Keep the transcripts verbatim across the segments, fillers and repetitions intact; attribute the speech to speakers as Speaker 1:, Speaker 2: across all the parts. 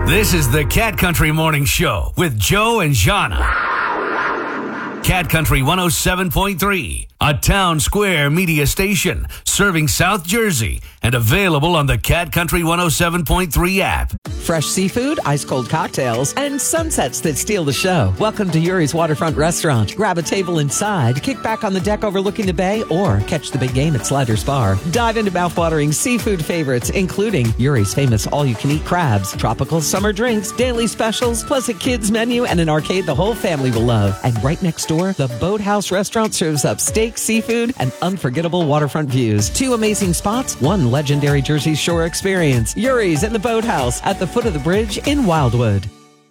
Speaker 1: This is the Cat Country Morning Show with Joe and Jana. Cat Country one oh seven point three, a Town Square media station serving South Jersey and available on the Cat Country one oh seven point three app.
Speaker 2: Fresh seafood, ice-cold cocktails, and sunsets that steal the show. Welcome to Yuri's Waterfront Restaurant. Grab a table inside, kick back on the deck overlooking the bay, or catch the big game at Sliders Bar. Dive into mouthwatering seafood favorites, including Yuri's famous all-you-can-eat crabs, tropical summer drinks, daily specials, plus a kids menu and an arcade the whole family will love. And right next door, the Boathouse Restaurant serves up steak, seafood, and unforgettable waterfront views. Two amazing spots, one legendary Jersey Shore experience. Yuri's and the Boathouse at the foot of the bridge in Wildwood.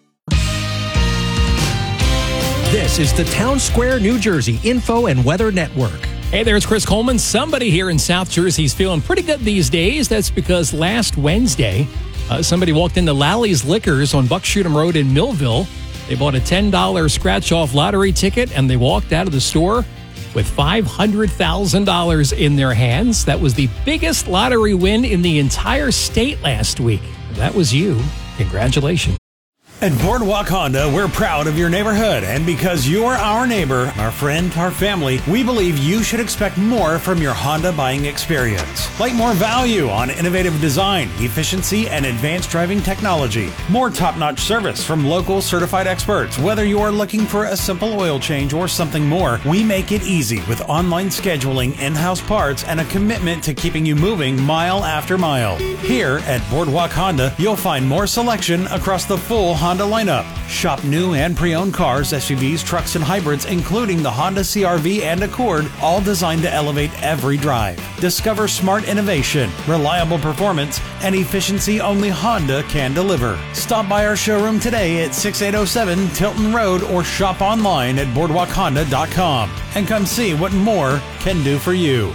Speaker 3: This is the Town Square, New Jersey Info and Weather Network.
Speaker 4: Hey there, it's Chris Coleman. Somebody here in South Jersey is feeling pretty good these days. That's because last Wednesday, uh, somebody walked into Lally's Liquors on Buckshootum Road in Millville. They bought a ten dollars scratch-off lottery ticket, and they walked out of the store with five hundred thousand dollars in their hands. That was the biggest lottery win in the entire state last week. That was you. Congratulations.
Speaker 5: At Boardwalk Honda, we're proud of your neighborhood, and because you're our neighbor, our friend, our family, we believe you should expect more from your Honda buying experience. Like more value on innovative design, efficiency, and advanced driving technology. More top-notch service from local certified experts. Whether you are looking for a simple oil change or something more, we make it easy with online scheduling, in-house parts, and a commitment to keeping you moving mile after mile. Here at Boardwalk Honda, you'll find more selection across the full Honda Honda lineup. Shop new and pre-owned cars, S U Vs, trucks, and hybrids, including the Honda C R V and Accord, all designed to elevate every drive. Discover smart innovation, reliable performance, and efficiency only Honda can deliver. Stop by our showroom today at sixty-eight oh seven Tilton Road or shop online at boardwalk honda dot com and come see what more can do for you.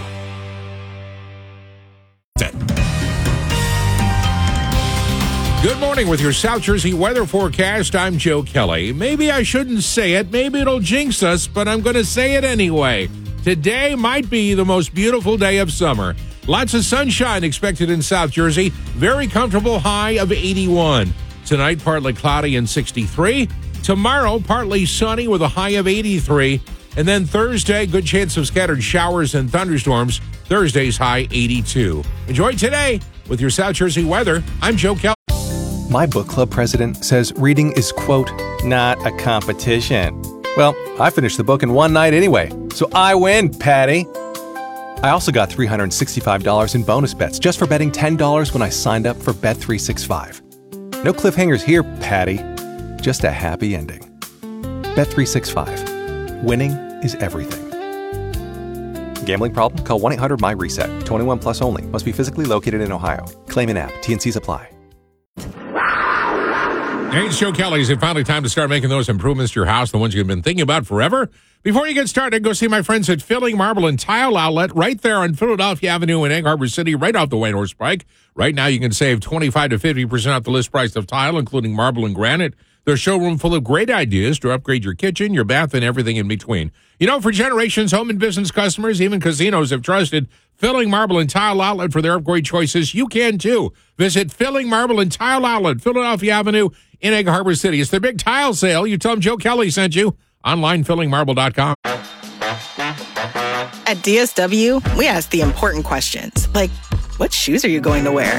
Speaker 6: Good morning with your South Jersey weather forecast. I'm Joe Kelly. Maybe I shouldn't say it. Maybe it'll jinx us, but I'm going to say it anyway. Today might be the most beautiful day of summer. Lots of sunshine expected in South Jersey. Very comfortable high of eighty-one. Tonight, partly cloudy and sixty-three. Tomorrow, partly sunny with a high of eighty-three. And then Thursday, good chance of scattered showers and thunderstorms. Thursday's high eighty-two. Enjoy today with your South Jersey weather. I'm Joe Kelly.
Speaker 7: My book club president says reading is, quote, not a competition. Well, I finished the book in one night anyway, so I win, Patty. I also got three hundred sixty-five dollars in bonus bets just for betting ten dollars when I signed up for Bet three sixty-five. No cliffhangers here, Patty. Just a happy ending. Bet three sixty-five. Winning is everything. Gambling problem? Call one eight hundred my reset. twenty-one plus only. Must be physically located in Ohio. Claim in app. T and Cs apply.
Speaker 6: Hey, it's Joe Kelly. Is it finally time to start making those improvements to your house, the ones you've been thinking about forever? Before you get started, go see my friends at Filling Marble and Tile Outlet right there on Philadelphia Avenue in Egg Harbor City, right off the White Horse Pike. Right now, you can save twenty-five to fifty percent off the list price of tile, including marble and granite. Their showroom full of great ideas to upgrade your kitchen, your bath, and everything in between. You know, for generations, home and business customers, even casinos have trusted Filling Marble and Tile Outlet for their upgrade choices. You can, too. Visit Filling Marble and Tile Outlet, Philadelphia Avenue in Egg Harbor City. It's their big tile sale. You tell them Joe Kelly sent you. Online, filling marble dot com.
Speaker 8: At D S W, we ask the important questions, like, what shoes are you going to wear?